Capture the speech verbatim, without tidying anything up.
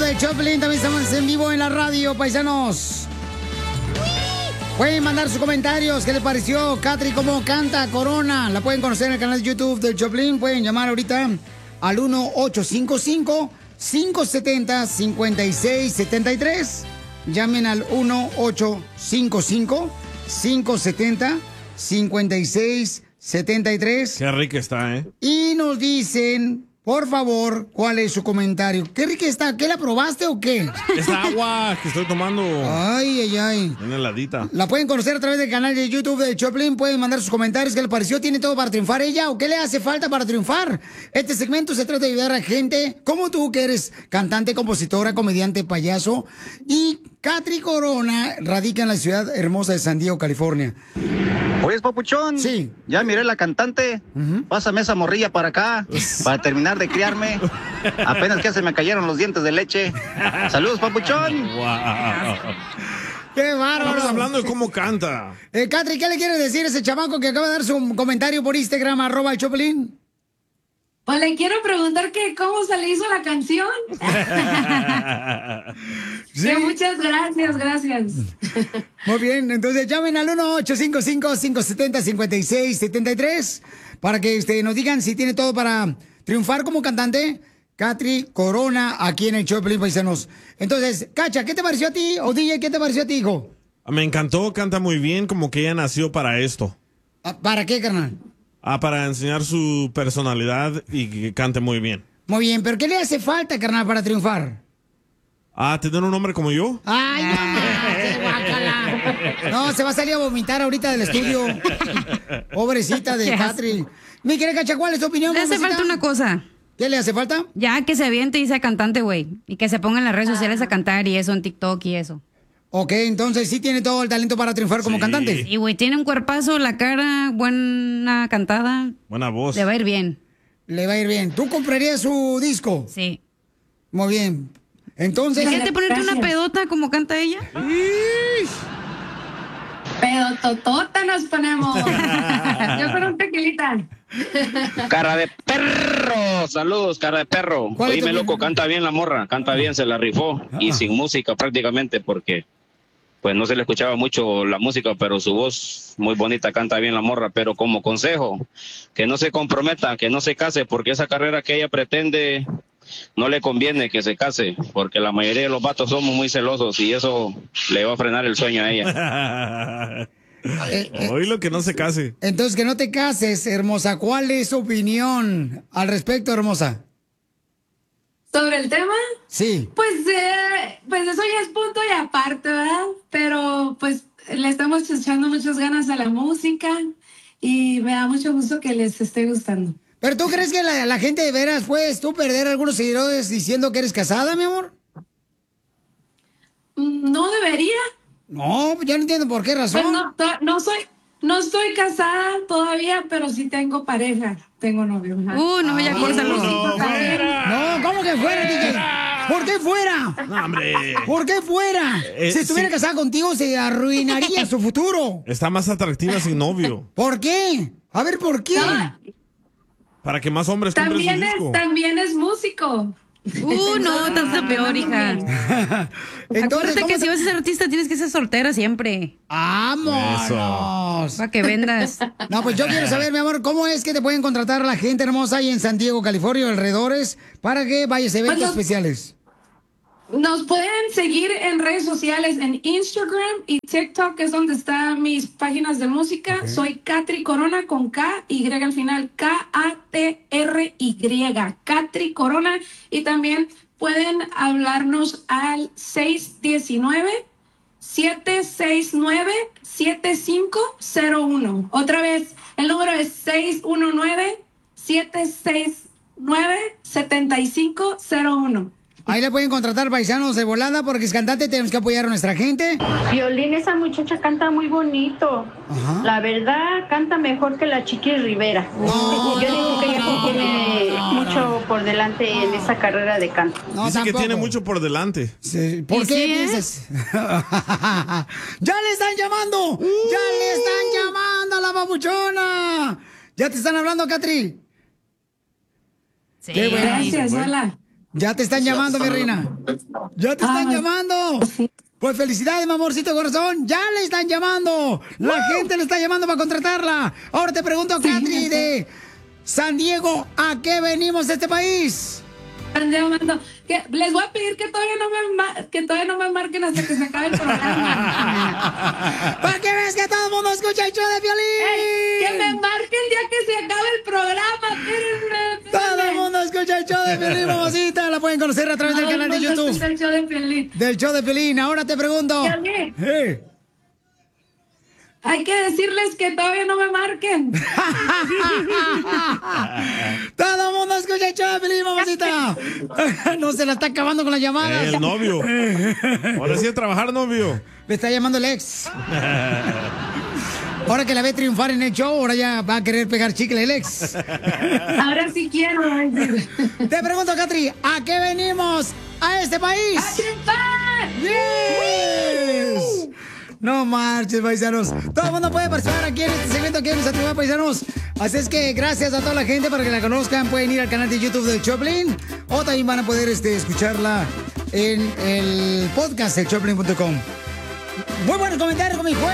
de Choplin, también estamos en vivo en la radio, paisanos. Pueden mandar sus comentarios, ¿qué les pareció Katry cómo canta Corona? La pueden conocer en el canal de YouTube del Choplin, pueden llamar ahorita al uno ocho cinco cinco, cinco siete cero, cinco seis siete tres. Llamen al uno ocho cinco cinco, cinco siete cero, cinco seis siete tres. Qué rica está, ¿eh? Y nos dicen, por favor, ¿cuál es su comentario? ¿Qué rica está? ¿Qué la probaste o qué? Es agua que estoy tomando. Ay, ay, ay. Una heladita. La pueden conocer a través del canal de YouTube de Choplin. Pueden mandar sus comentarios. ¿Qué le pareció? ¿Tiene todo para triunfar ella? ¿O qué le hace falta para triunfar? Este segmento se trata de ayudar a gente como tú, que eres cantante, compositora, comediante, payaso. Y Katry Corona radica en la ciudad hermosa de San Diego, California. Oye, papuchón. Sí. Ya miré la cantante. Uh-huh. Pásame esa morrilla para acá, para terminar de criarme. Apenas que se me cayeron los dientes de leche. Saludos, papuchón. Wow. ¡Qué bárbaro! Estamos hablando de cómo canta. Eh, Katry, ¿qué le quiere decir a ese chamaco que acaba de dar su comentario por Instagram, arroba el Choplin? Pues le quiero preguntar que cómo se le hizo la canción. Sí. Sí, muchas gracias, gracias. Muy bien, entonces llamen al uno ocho cinco cinco, cinco siete cero, cinco seis siete tres para que este, nos digan si tiene todo para triunfar como cantante. Katry Corona, aquí en el show de Pelín, paisanos. Entonces, Cacha, ¿qué te pareció a ti? O D J, ¿qué te pareció a ti, hijo? Me encantó, canta muy bien, como que ella nació para esto. ¿Para qué, carnal? Ah, para enseñar su personalidad y que cante muy bien. Muy bien, pero ¿qué le hace falta, carnal, para triunfar? Ah, ¿tener un hombre como yo? ¡Ay, no, qué guácala! No, se va a salir a vomitar ahorita del estudio. Pobrecita de Katry. Mi querida Cacha, ¿cuál es tu opinión? Le hace falta una cosa. ¿Qué le hace falta? Ya, que se aviente y sea cantante, güey. Y que se ponga en las redes sociales a cantar y eso, en TikTok y eso. Ok, entonces sí tiene todo el talento para triunfar como Sí. cantante. Y, güey, tiene un cuerpazo, la cara, buena cantada. Buena voz. Le va a ir bien. Le va a ir bien. ¿Tú comprarías su disco? Sí. Muy bien. Entonces... ¿Qué te ponerte una pedota como canta ella? Pedototota nos ponemos. Yo con un tequilita. Cara de perro, saludos, cara de perro. ¿Cuál es tu Oíme, loco, opinión? canta bien la morra, canta bien, se la rifó. Y sin música prácticamente, porque pues no se le escuchaba mucho la música, pero su voz muy bonita, canta bien la morra. Pero como consejo, que no se comprometa, que no se case, porque esa carrera que ella pretende no le conviene que se case, porque la mayoría de los vatos somos muy celosos y eso le va a frenar el sueño a ella. Eh, eh, Oí lo que no se case. Entonces, que no te cases, hermosa. ¿Cuál es su opinión al respecto, hermosa? ¿Sobre el tema? Sí. Pues, eh, pues eso ya es punto y aparte, ¿verdad? Pero pues le estamos echando muchas ganas a la música y me da mucho gusto que les esté gustando. ¿Pero tú crees que la, la gente de veras puedes tú perder algunos seguidores diciendo que eres casada, mi amor? No debería. No, pues yo no entiendo por qué razón. Pues no, to- no soy, no estoy casada todavía, pero sí tengo pareja, tengo novio. ajá. Uh, no, ya córtalo. No, No, ¿cómo que fuera, D J? ¿Por qué fuera? no, hombre. ¿Por qué fuera? Eh, si estuviera sí. casada contigo, se arruinaría su futuro. Está más atractiva sin novio. ¿Por qué? A ver, ¿por qué? No, Para que más hombres compren su también disco. es, también es músico. Uh, no, estás de peor, hija. Entonces, Acuérdate ¿cómo que te- si vas a ser artista tienes que ser soltera siempre. ¡Vámonos! Para que vendas. No, pues yo quiero saber, mi amor, ¿cómo es que te pueden contratar la gente hermosa ahí en San Diego, California, o alrededores, para que vayas a eventos Bueno, especiales? Nos pueden seguir en redes sociales, en Instagram y TikTok, que es donde están mis páginas de música. Ok. Soy Katry Corona con K, Y al final, K A T R Y, Katry Corona. Y también pueden hablarnos al seis uno nueve, siete seis nueve, siete cinco cero uno. Otra vez, el número es seis uno nueve, siete seis nueve, siete cinco cero uno. Ahí le pueden contratar paisanos de volada porque es cantante, tenemos que apoyar a nuestra gente. Violín, esa muchacha canta muy bonito. Ajá. La verdad, canta mejor que la Chiquis Rivera. No, Yo digo que ella no, sí tiene no, mucho por delante en esa carrera de canto. No, Dice que tampoco. tiene mucho por delante. Sí, ¿por ¿Y qué sí, eh? piensas? ¡Ya le están llamando! ¡Ya le están llamando a la babuchona! ¿Ya te están hablando, Katry? Sí. Qué bueno. Gracias, hola. Ya te están llamando, mi reina. Ya te están Ay. llamando. Pues felicidades, mi amorcito corazón. Ya le están llamando. La gente le está llamando para contratarla. Ahora te pregunto, Katri, de San Diego, ¿a qué venimos de este país? Están llamando. Que les voy a pedir que todavía no me ma- que todavía no me marquen hasta que se acabe el programa. Para que veas que todo el mundo escucha el show de Piolín. Ey, que me marquen ya que se acabe el programa. Espérenme, espérenme. Todo el mundo escucha el show de Piolín, mamacita. La pueden conocer a través del Todo el canal de mundo YouTube. escucha el show de Piolín. Del show de Piolín. Ahora te pregunto. Piolín. Eh. Hay que decirles que todavía no me marquen. Todo el mundo escucha el show de Piolín, mamacita. No se la está acabando con las llamadas. El novio. Ahora sí a trabajar, novio. Le está llamando el ex. Ahora que la ve triunfar en el show, ahora ya va a querer pegar chicle el ex. Ahora sí quiero. Te pregunto, Katri, ¿a qué venimos a este país? ¡A triunfar! ¡Yes! No marches, paisanos. Todo el mundo puede participar aquí en este segmento, aquí en esta tribu, paisanos. Así es que gracias a toda la gente para que la conozcan. Pueden ir al canal de YouTube del Choplin o también van a poder este, escucharla en el podcast de choplin punto com. Muy buenos comentarios con mi juez.